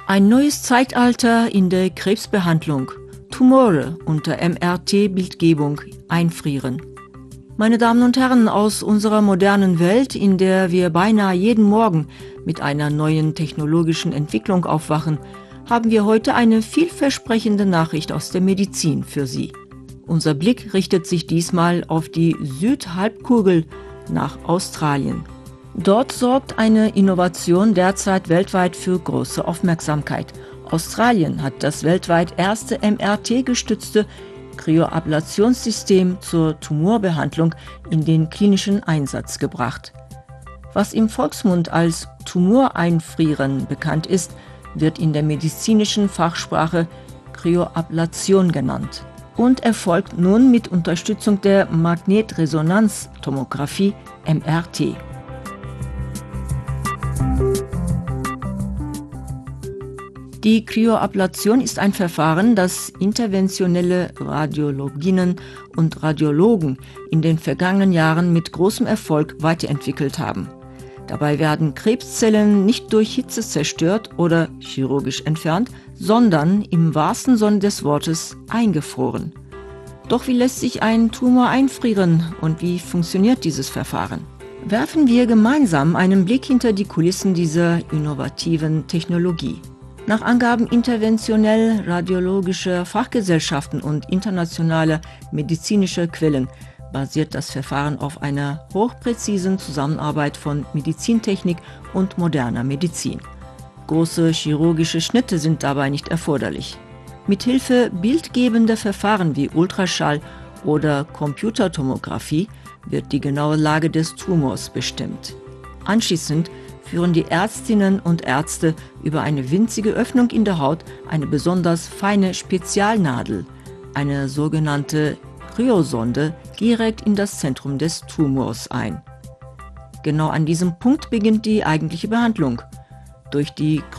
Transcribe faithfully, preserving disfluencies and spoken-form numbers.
Ein neues Zeitalter in der Krebsbehandlung. Tumore unter M R T-Bildgebung einfrieren. Meine Damen und Herren, aus unserer modernen Welt, in der wir beinahe jeden Morgen mit einer neuen technologischen Entwicklung aufwachen, haben wir heute eine vielversprechende Nachricht aus der Medizin für Sie. Unser Blick richtet sich diesmal auf die Südhalbkugel nach Australien. Dort sorgt eine Innovation derzeit weltweit für große Aufmerksamkeit. Australien hat das weltweit erste M R T-gestützte Kryoablationssystem zur Tumorbehandlung in den klinischen Einsatz gebracht. Was im Volksmund als Tumoreinfrieren bekannt ist, wird in der medizinischen Fachsprache Kryoablation genannt und erfolgt nun mit Unterstützung der Magnetresonanztomographie M R T. Die Kryoablation ist ein Verfahren, das interventionelle Radiologinnen und Radiologen in den vergangenen Jahren mit großem Erfolg weiterentwickelt haben. Dabei werden Krebszellen nicht durch Hitze zerstört oder chirurgisch entfernt, sondern im wahrsten Sinne des Wortes eingefroren. Doch wie lässt sich ein Tumor einfrieren und wie funktioniert dieses Verfahren? Werfen wir gemeinsam einen Blick hinter die Kulissen dieser innovativen Technologie. Nach Angaben interventionell radiologischer Fachgesellschaften und internationaler medizinischer Quellen basiert das Verfahren auf einer hochpräzisen Zusammenarbeit von Medizintechnik und moderner Medizin. Große chirurgische Schnitte sind dabei nicht erforderlich. Mithilfe bildgebender Verfahren wie Ultraschall oder Computertomographie wird die genaue Lage des Tumors bestimmt. Anschließend führen die Ärztinnen und Ärzte über eine winzige Öffnung in der Haut eine besonders feine Spezialnadel, eine sogenannte Kryosonde, direkt in das Zentrum des Tumors ein. Genau an diesem Punkt beginnt die eigentliche Behandlung. Durch die